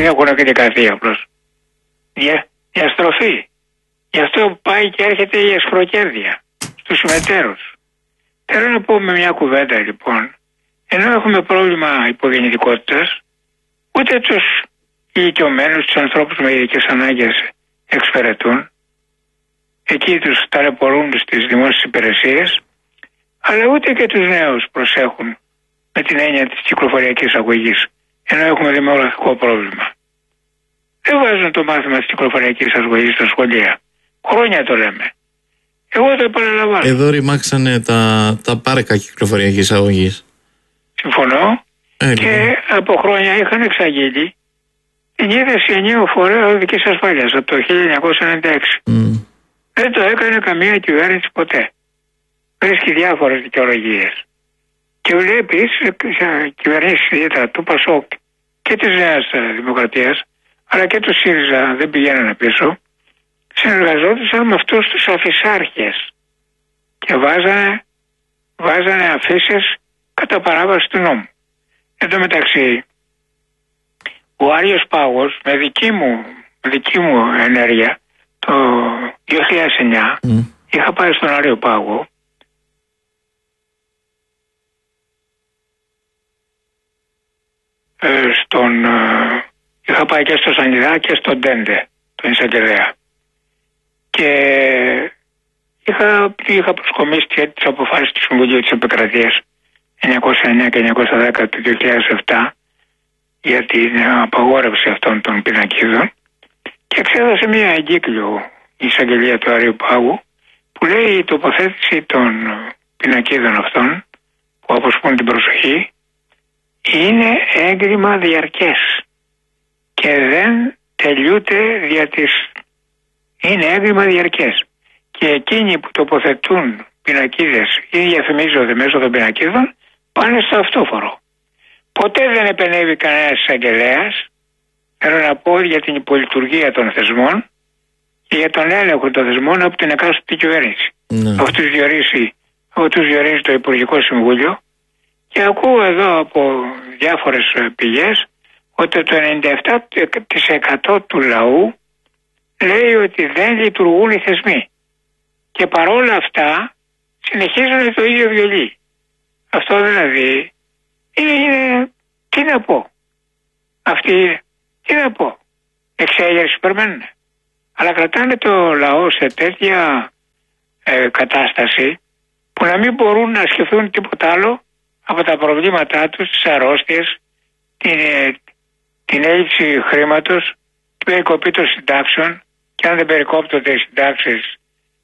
έχουν εκδικαθεί απλώς. Διαστροφή. Γι' αυτό πάει και έρχεται η εσχροκέρδεια στους συμμετέρους. Θέλω να πω με μια κουβέντα λοιπόν, ενώ έχουμε πρόβλημα υπογεννητικότητας, ούτε τους ηλικιωμένους, τους ανθρώπους με ειδικές ανάγκες εξυπηρετούν. Εκεί τους ταλαιπωρούν στις δημόσιες υπηρεσίες, αλλά ούτε και τους νέους προσέχουν με την έννοια της κυκλοφοριακής αγωγής, ενώ έχουμε δημογραφικό πρόβλημα. Δεν βάζουν το μάθημα της κυκλοφοριακής αγωγής στα σχολεία. Χρόνια το λέμε. Εγώ το επαναλαμβάνω. Εδώ ρημάξανε τα πάρκα κυκλοφοριακής αγωγής. Συμφωνώ. Και από χρόνια είχαν εξαγγείλει την ίδρυση ενιαίου φορέα οδικής ασφάλειας από το 1996. Δεν το έκανε καμία κυβέρνηση ποτέ. Βρίσκει διάφορες δικαιολογίες. Και βλέπεις κυβερνήσεις ιδιαίτερα του ΠΑΣΟΚ και της Νέας Δημοκρατίας, αλλά και του ΣΥΡΙΖΑ δεν πηγαίνανε πίσω, συνεργαζόντουσαν με αυτούς τους αφισάρχες και βάζανε αφήσεις κατά παράβαση του νόμου. Εν τω μεταξύ, ο Άριος Πάγος με δική μου ενέργεια το 2009 είχα πάει στον Άριο Πάγο είχα πάει και στο Σανιδά και στον Τέντε, τον Εισαγγελέα. Και είχα προσκομίσει τις αποφάσεις του Συμβουλίου της Επικρατείας 909 και 910 του 2007 για την απαγόρευση αυτών των πινακίδων και εξέδωσε μια εγκύκλιο η εισαγγελία του Αρείου Πάγου που λέει η τοποθέτηση των πινακίδων αυτών που αποσπούν την προσοχή είναι έγκριμα διαρκές και δεν τελειούται είναι έγκριμα διαρκές και εκείνοι που τοποθετούν πινακίδες ή διαφημίζονται μέσω των πινακίδων πάνε στο αυτόφορο. Ποτέ δεν επενέβη κανένας εισαγγελέας, θέλω να πω, για την υπολειτουργία των θεσμών και για τον έλεγχο των θεσμών από την εκάστοτε κυβέρνηση. Αυτούς διορίζει το Υπουργικό Συμβούλιο και ακούω εδώ από διάφορες πηγές ότι το 97% του λαού λέει ότι δεν λειτουργούν οι θεσμοί και παρόλα αυτά συνεχίζουν το ίδιο βιολί. Αυτό δηλαδή είναι τι να πω. Τι να πω. Εξέγερση περιμένουν. Αλλά κρατάνε το λαό σε τέτοια κατάσταση που να μην μπορούν να σκεφτούν τίποτα άλλο από τα προβλήματά τους, τις αρρώστιες, την έλλειψη χρήματος, την περικοπή των συντάξεων και αν δεν περικόπτονται οι συντάξεις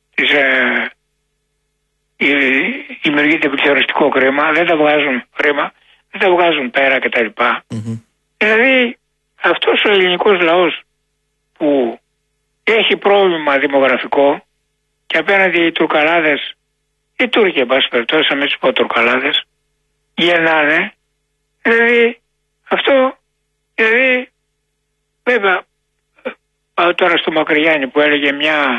δημιουργείται πληθωριστικό χρήμα, δεν τα βγάζουν χρήμα, δεν τα βγάζουν πέρα κτλ. Δηλαδή αυτός ο ελληνικός λαός που έχει πρόβλημα δημογραφικό και απέναντι οι Τουρκαλάδες, οι Τούρκοι εν πάση περιπτώσει, μην τους πω Τουρκαλάδες, γεννάνε, δηλαδή αυτό, δηλαδή βέβαια πάω τώρα στο Μακρυγιάννη που έλεγε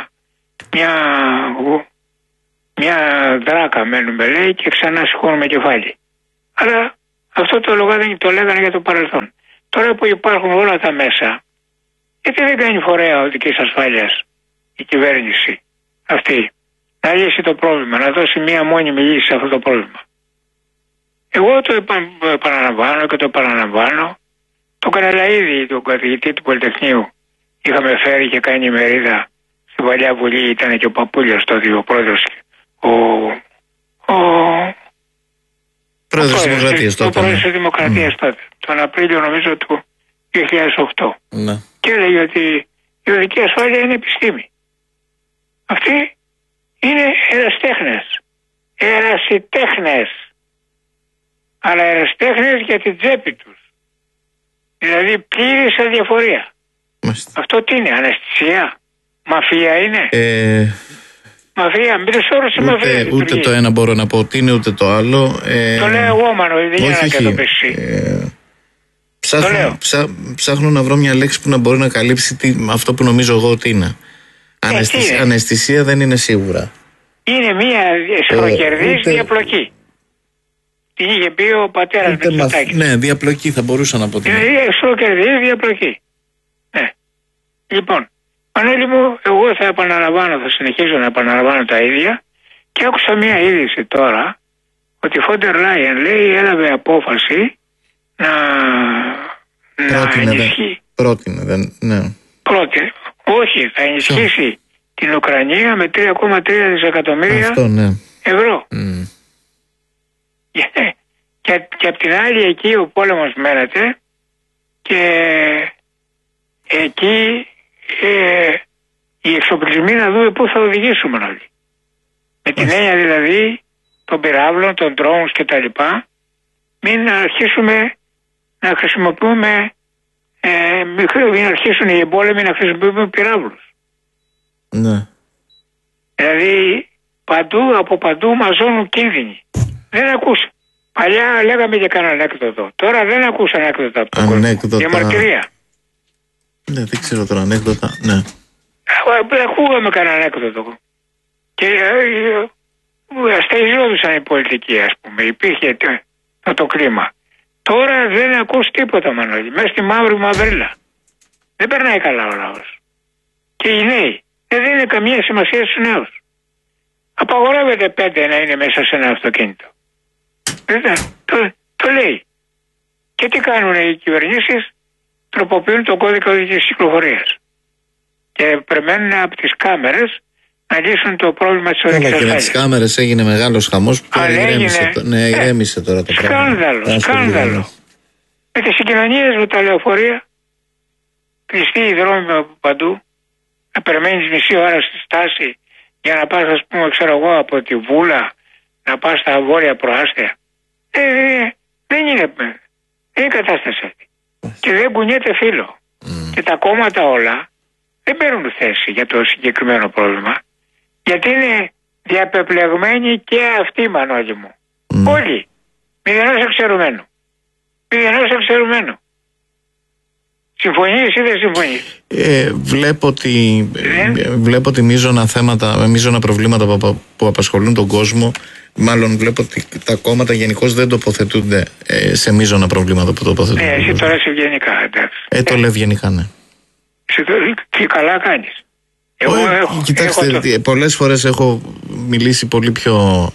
μια δράκα μένουμε λέει και ξανά σηκώνουμε κεφάλι. Αλλά αυτό το λέγανε για το παρελθόν. Τώρα που υπάρχουν όλα τα μέσα, γιατί δεν κάνει φορέα οδικής ασφάλειας η κυβέρνηση αυτή να λύσει το πρόβλημα, να δώσει μία μόνιμη λύση σε αυτό το πρόβλημα. Εγώ το επαναλαμβάνω και το επαναλαμβάνω. Το Κανελαίδη, τον καθηγητή του Πολυτεχνείου, είχαμε φέρει και κάνει ημερίδα στην παλιά Βουλή, ήταν και ο Παπούλιας τότε, ο πρόεδρος, πρόεδρος της Δημοκρατίας τότε. Ο πρόεδρος της Δημοκρατίας τότε, τον Απρίλιο νομίζω του 2008. Ναι. Και έλεγε ότι η οδική ασφάλεια είναι επιστήμη. Αυτοί είναι ερασιτέχνες. Αλλά ερασιτέχνες για την τσέπη τους. Δηλαδή πλήρης αδιαφορία. Αυτό τι είναι, αναισθησία, μαφία είναι. Μαφία, μην το σε μαφία. Ούτε το ένα μπορώ να πω ότι είναι, ούτε το άλλο. Το λέω εγώ μάλλον, δεν είναι να το πεις εσύ. Ψάχνω να βρω μια λέξη που να μπορεί να καλύψει αυτό που νομίζω εγώ ότι είναι. Αναισθησία δεν είναι σίγουρα. Είναι μια εσχροκερδής διαπλοκή. Την είχε πει ο πατέρας Μητσοτάκης. Ναι, διαπλοκή θα μπορούσα να πω. Είναι εσχροκερδής διαπλοκή. Λοιπόν, Μανώλη μου, εγώ θα συνεχίζω να επαναλαμβάνω τα ίδια και άκουσα μια είδηση τώρα ότι η Φόντερ Λάιεν λέει έλαβε απόφαση να ενισχύει. Όχι, θα ενισχύσει την Ουκρανία με 3,3 δισεκατομμύρια ευρώ. Και απ' την άλλη εκεί ο πόλεμος μένεται και εκεί οι εξοπλισμοί να δούμε πού θα οδηγήσουμε όλοι. Με την έννοια δηλαδή των πυράβλων, των drones και τα λοιπά, μην αρχίσουμε να χρησιμοποιούμε, μην αρχίσουν οι εμπόλεμοι να χρησιμοποιούμε πυράβλους. Ναι. Δηλαδή από παντού μαζώνουν κίνδυνοι. Δεν ακούσα. Παλιά λέγαμε και κανένα ανέκδοτο. Τώρα δεν ακούσα ανέκδοτα από τον κόσμο. Διαμαρτυρία. Ναι, δεν ξέρω τώρα ανέκδοτα. Ναι. Ακούγαμε κανένα ανέκδοτο. Και αστεϊζόντουσαν οι πολιτικοί, ας πούμε. Υπήρχε το κλίμα. Τώρα δεν ακούς τίποτα, Μανώλη. Μέσα στη μαύρη μαυρίλα. Δεν περνάει καλά ο λαός. Και οι νέοι δεν δίνουν καμία σημασία στους νέους. Απαγορεύεται 5 να είναι μέσα σε ένα αυτοκίνητο. Το λέει. Και τι κάνουν οι κυβερνήσεις? Τροποποιούν τον κώδικα οδικής κυκλοφορίας. Και περιμένουν από τις κάμερες να λύσουν το πρόβλημα της οδικής ασφάλειας. Και με τις κάμερες έγινε μεγάλος χαμός που ηρέμησε τώρα το πρόβλημα. Σκάνδαλο. Με τις συγκοινωνίες, με τα λεωφορεία, κλειστοί οι δρόμοι από παντού, να περιμένεις μισή ώρα στη στάση για να πας, ας πούμε, ξέρω εγώ, από τη Βούλα να πας στα βόρεια προάστια. Δεν είναι κατάσταση αυτή. Και δεν κουνιέται φύλλο. Και τα κόμματα όλα δεν παίρνουν θέση για το συγκεκριμένο πρόβλημα. Γιατί είναι διαπεπλεγμένοι και αυτοί, Μανώλη μου. Όλοι. Μηδενός εξαιρουμένου. Συμφωνείς ή δεν συμφωνείς? Βλέπω ότι μείζωνα προβλήματα που απασχολούν τον κόσμο. Μάλλον βλέπω ότι τα κόμματα γενικώς δεν τοποθετούνται σε μείζωνα προβλήματα που τοποθετούνται. Ναι, εσύ τώρα είσαι ευγενικά, εντάξει. Το λέω ευγενικά, ναι. Και καλά κάνεις. Κοιτάξτε, πολλές φορές έχω μιλήσει πολύ πιο...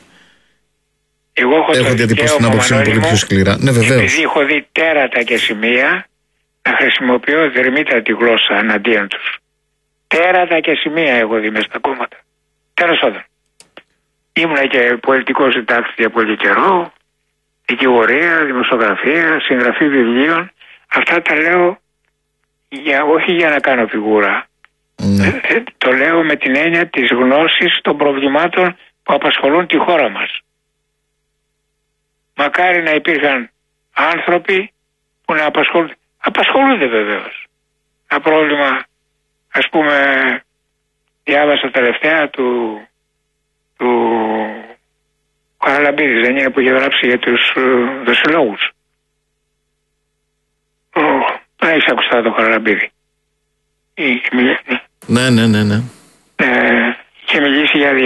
έχω διατυπώσει την άποψή μου πολύ πιο σκληρά. Ναι, βεβαίως. Επειδή έχω δει τέρατα και σημεία να χρησιμοποιώ δερμήτατη γλώσσα εναντίον τους. Τέρατα και σημεία έχω δει μέσα στα κόμματα. Τέλος πάντων. Ήμουνα και πολιτικός συντάκτης για πολύ καιρό, δικηγορία, δημοσιογραφία, συγγραφή βιβλίων. Αυτά τα λέω όχι για να κάνω φιγούρα. Το λέω με την έννοια της γνώσης των προβλημάτων που απασχολούν τη χώρα μας. Μακάρι να υπήρχαν άνθρωποι που να απασχολούνται βεβαίως. Ένα πρόβλημα, ας πούμε, διάβασα τελευταία του Καραλαμπίδης, δεν είναι, που είχε γράψει για τους δοσιλόγους. Δεν έχεις ακουστά το Καραλαμπίδη? Ναι. Είχε μιλήσει για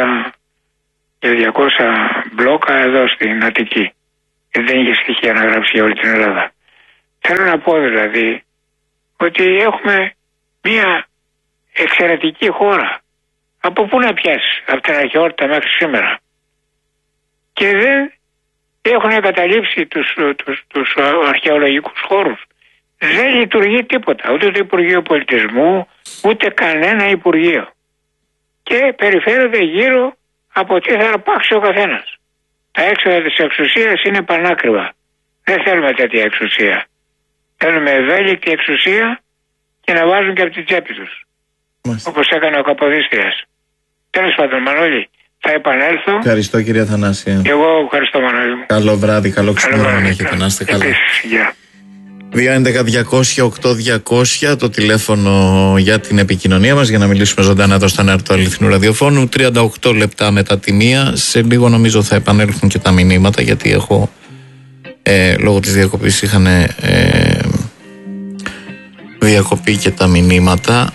200 μπλόκα εδώ στην Αττική. Δεν είχε στοιχεία να γράψει για όλη την Ελλάδα. Θέλω να πω δηλαδή ότι έχουμε μια εξαιρετική χώρα. Από πού να πιάσει, από την αρχαιότητα μέχρι σήμερα. Και δεν έχουν εγκαταλείψει τους αρχαιολογικούς χώρους. Δεν λειτουργεί τίποτα, ούτε το Υπουργείο Πολιτισμού, ούτε κανένα Υπουργείο. Και περιφέρονται γύρω από τι θα αρπάξει ο καθένας. Τα έξοδα της εξουσίας είναι πανάκριβα. Δεν θέλουμε τέτοια εξουσία. Θέλουμε ευέλικτη εξουσία και να βάζουν και από την τσέπη τους. Όπως έκανε ο Καποδίστριας. Τέλος πάντων, Μανώλη, θα επανέλθω. Ευχαριστώ, κύριε Αθανάση. Εγώ ευχαριστώ, Μανώλη μου. Καλό βράδυ, καλό ξημέρωμα να έχετε. Να είστε καλά. 2.11.200.8.200 το τηλέφωνο για την επικοινωνία μας, για να μιλήσουμε ζωντανά εδώ στον αέρα του Αληθινού Ραδιοφώνου. 38 λεπτά μετά τη 1. Σε λίγο νομίζω θα επανέλθουν και τα μηνύματα, γιατί έχω λόγω της διακοπής είχαν διακοπεί και τα μηνύματα.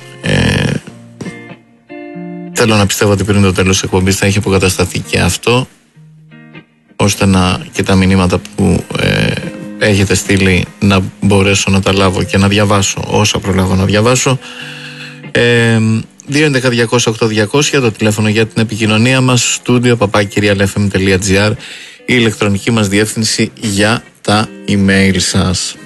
Θέλω να πιστεύω ότι πριν το τέλος της εκπομπής θα έχει αποκατασταθεί και αυτό, ώστε να και τα μηνύματα που έχετε στείλει να μπορέσω να τα λάβω και να διαβάσω όσα προλάβω να διαβάσω. 211-200-8200 το τηλέφωνο για την επικοινωνία μας, studio @kyrialfm.gr, η ηλεκτρονική μας διεύθυνση για τα email σας.